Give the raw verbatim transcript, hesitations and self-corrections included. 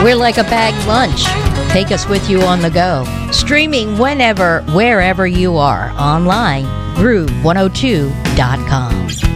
We're like a bagged lunch. Take us with you on the go. Streaming whenever, wherever you are. Online, groove one oh two dot com.